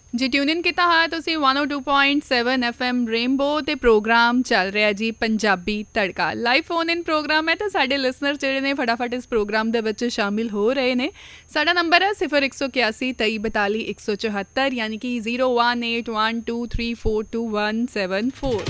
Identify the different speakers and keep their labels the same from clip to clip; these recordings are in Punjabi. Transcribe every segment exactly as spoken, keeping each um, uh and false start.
Speaker 1: ਜੀ ਟਿਊਨ ਇਨ ਕੀਤਾ ਹੋਇਆ ਤੁਸੀਂ one oh two point seven F M rainbow ਤੇ ਪ੍ਰੋਗਰਾਮ ਚੱਲ ਰਿਹਾ ਜੀ ਪੰਜਾਬੀ ਤੜਕਾ ਲਾਈਵ ਫੋਨ ਇਨ ਪ੍ਰੋਗਰਾਮ ਹੈ ਤੇ ਸਾਡੇ ਲਿਸਨਰ ਜਿਹੜੇ ਨੇ ਫਟਾਫਟ ਇਸ ਪ੍ਰੋਗਰਾਮ ਦੇ ਵਿੱਚ ਸ਼ਾਮਿਲ ਹੋ ਰਹੇ ਨੇ। ਸਾਡਾ ਨੰਬਰ ਹੈ ਸਿਫਰ ਇੱਕ ਸੌ ਇਕਿਆਸੀ ਤੇਈ ਬਤਾਲੀ ਇੱਕ ਸੌ ਚੁਹੱਤਰ ਯਾਨੀ ਕਿ zero one eight one two three four two one seven four.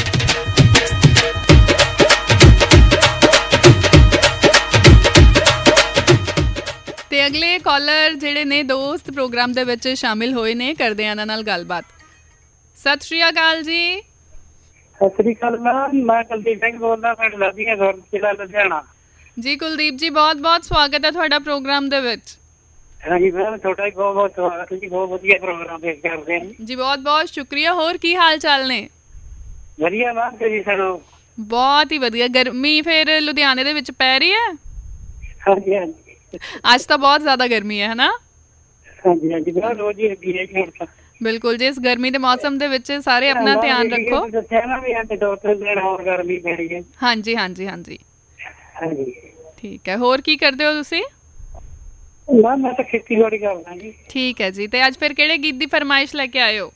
Speaker 1: ਤੇ ਅਗਲੇ ਕਾਲਰ ਜਿਹੜੇ ਨੇ ਦੋਸਤ ਪ੍ਰੋਗਰਾਮ ਦੇ ਵਿੱਚ ਸ਼ਾਮਿਲ ਹੋਏ ਨੇ, ਕਰਦੇ ਆ ਇਹਨਾਂ ਨਾਲ ਗੱਲਬਾਤ। ਸਤਿ ਸ਼੍ਰੀ ਅਕਾਲ ਜੀ।
Speaker 2: ਸਤਿ ਸ਼੍ਰੀ ਅਕਾਲ ਮੈਮ, ਮੈਂ ਕੁਲਦੀਪ ਸਿੰਘ ਬੋਲਦਾ, ਪਿੰਡ ਲੱਦੀਆਂ ਜ਼ਿਲ੍ਹਾ ਲੁਧਿਆਣਾ।
Speaker 1: ਜੀ ਕੁਲਦੀਪ ਜੀ, ਬਹੁਤ ਬਹੁਤ ਸਵਾਗਤ ਹੈ ਤੁਹਾਡਾ ਪ੍ਰੋਗਰਾਮ ਦੇ ਵਿੱਚ।
Speaker 2: ਹਾਂਜੀ ਮੈਮ, ਤੁਹਾਡਾ ਵੀ ਬਹੁਤ ਬਹੁਤ ਸਵਾਗਤ ਜੀ, ਬਹੁਤ ਵਧੀਆ ਪ੍ਰੋਗਰਾਮ ਪੇਸ਼ ਕਰਦੇ ਹਾਂ
Speaker 1: ਜੀ। ਬਹੁਤ ਬਹੁਤ ਸ਼ੁਕਰੀਆ। ਹੋਰ ਕੀ ਹਾਲ ਚਾਲ ਨੇ?
Speaker 2: ਵਧੀਆ ਮੈਮ, ਤੁਸੀਂ ਸੁਣਾਓ?
Speaker 1: ਬਹੁਤ ਹੀ ਵਧੀਆ। ਗਰਮੀ ਫਿਰ ਲੁਧਿਆਣੇ ਦੇ ਵਿੱਚ ਪੈ ਰਹੀ ਹੈ?
Speaker 2: ਹਾਂਜੀ ਹਾਂਜੀ,
Speaker 1: ਅੱਜ ਤਾਂ ਬਹੁਤ ਜ਼ਿਆਦਾ ਗਰਮੀ ਹੈ ਹਨਾ?
Speaker 2: ਹਾਂਜੀ ਹਾਂਜੀ, ਬਹੁਤ ਰੋਜ਼ ਹੀ ਲੱਗੀ ਹੈ ਜੀ ਹੁਣ ਤਾਂ।
Speaker 1: ਬਿਲਕੁਲ ਜੀ, ਇਸ ਗਰਮੀ ਦੇ ਮੌਸਮ ਦੇ ਵਿੱਚ ਸਾਰੇ ਆਪਣਾ ਧਿਆਨ ਰੱਖੋ।
Speaker 2: ਦੱਸਿਆ ਨਾ ਵੀ ਅੱਜ ਦੋ ਤਿੰਨ ਦਿਨ ਹੋਰ ਗਰਮੀ ਪੈਣੀ ਹੈ।
Speaker 1: ਹਾਂਜੀ ਹਾਂਜੀ ਹਾਂਜੀ
Speaker 2: ਹਾਂਜੀ
Speaker 1: ਠੀਕ ਹੈ। ਹੋਰ ਕੀ ਕਰਦੇ ਹੋ ਤੁਸੀਂ?
Speaker 2: ਮੈਮ ਮੈਂ ਤਾਂ ਖੇਤੀਬਾੜੀ ਕਰਦਾ ਜੀ।
Speaker 1: ਠੀਕ ਹੈ ਜੀ। ਤੇ ਅੱਜ ਫਿਰ ਕਿਹੜੇ ਗੀਤ ਦੀ ਫਰਮਾਇਸ਼ ਲੈ ਕੇ ਆਏ ਹੋ?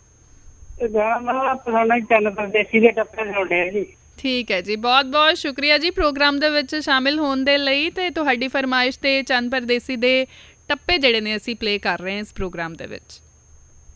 Speaker 2: ਚੰਨ ਪਰਦੇਸੀ ਦੇ ਟੱਪੇ ਸੁਣਦੇ ਆ ਜੀ।
Speaker 1: ਠੀਕ ਹੈ ਜੀ, ਬਹੁਤ ਬਹੁਤ ਸ਼ੁਕਰੀਆ ਜੀ ਪ੍ਰੋਗਰਾਮ ਦੇ ਵਿੱਚ ਸ਼ਾਮਿਲ ਹੋਣ ਦੇ ਲਈ। ਤੇ ਤੁਹਾਡੀ ਫਰਮਾਇਸ਼ ਤੇ ਚੰਨ ਪਰਦੇਸੀ ਦੇ ਟੱਪੇ ਜਿਹੜੇ ਨੇ ਅਸੀਂ ਪਲੇ ਕਰ ਰਹੇ ਹਾਂ ਇਸ ਪ੍ਰੋਗਰਾਮ ਦੇ ਵਿੱਚ।